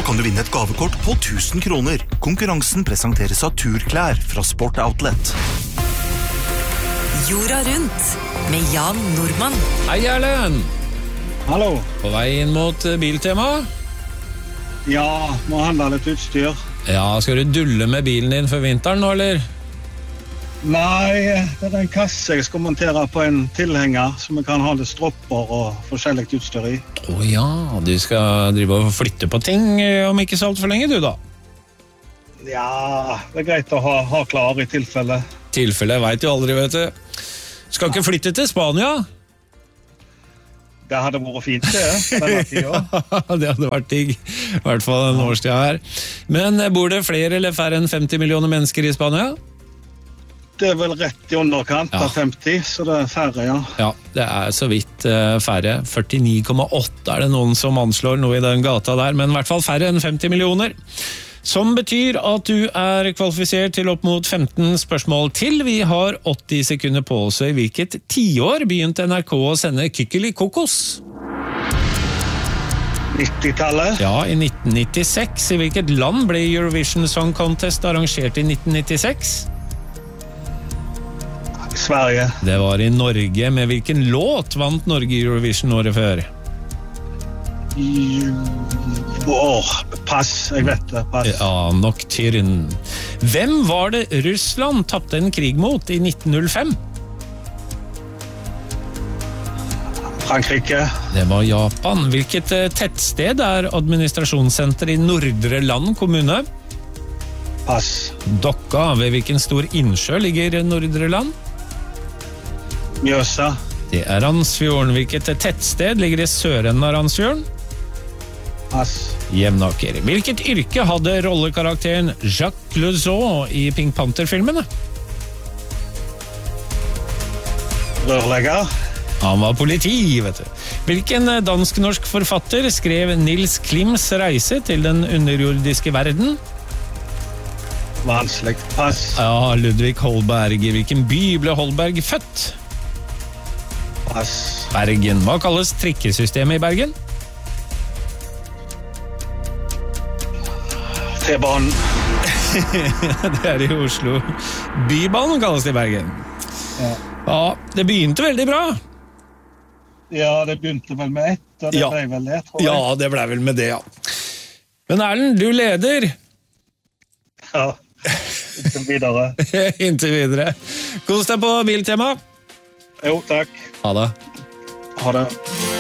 kan du vinne et gavekort på 1000 kroner. Konkurransen presenteres av Turklær fra Sport Outlet. Jorda rundt med Jan Nordmann. Hei, Erlend. Hallo. På vei inn mot Biltema? Ja, må handle litt utstyr. Ja, skal du dulle med bilen din for vinteren nå, eller? Nei, det er en kasse jeg skal montere på en tilhenger, som jeg kan ha litt stropper og forskjellig utstyr i. Ja, du skal drive og flytte på ting om ikke så alt for lenge, du da? Ja, det er greit å ha klar i tilfelle. Tilfelle, jeg vet jo aldri, vet du. Skal ikke flytte til Spania? Det hadde vært fint, det, denne tiden. Det hadde vært digg, i hvert fall en årstid her. Men bor det flere eller færre enn 50 millioner mennesker i Spania? Det er vel rett i underkant av 50, så det er færre, ja. Ja, det er så vidt færre. 49,8 er det noen som anslår noe i den gata der, men i hvert fall færre enn 50 millioner. Som betyr at du er kvalifisert til opp mot 15 spørsmål til. Vi har 80 sekunder på oss. I hvilket tiår begynte NRK å sende Kykelikokos? 90-tallet? Ja, i 1996. I hvilket land ble Eurovision Song Contest arrangert i 1996? Sverige. Det var i Norge. Med hvilken låt vant Norge Eurovision året før? Pass, jeg vet det, pass. Ja, Nocturne. Hvem var det Russland tappte en krig mot i 1905? Frankrike. Det var Japan. Hvilket tettsted er administrasjonssenter i Nordre Land kommune? Pass. Dokka. Ved hvilken stor innsjø ligger Nordre Land? Mjøsa. Det er Randsfjorden. Hvilket tettsted ligger i Sørenden av Randsfjorden? Pass. Jevnaker. Hvilket yrke hadde rollekarakteren Jacques Clouseau i Pink Panther-filmene? Rørlegger. Han var politi, vet du. Hvilken dansk-norsk forfatter skrev Nils Klims reise til den underjordiske verden? Vanskelig. Pass. Ja, Ludvig Holberg. I hvilken by ble Holberg født? Pass. Bergen. Hva kalles trikkesystemet i Bergen? T-banen. Det er i Oslo. Bybanen kalles det i Bergen. Ja, det begynte veldig bra. Ja, det begynte vel med ett, og det ble vel det, tror jeg. Ja, det ble vel med det, ja. Men Erlend, du leder. Ja, inntil videre. Inntil videre. Kos deg på Biltema. Jo, takk. Ha det. Ha det.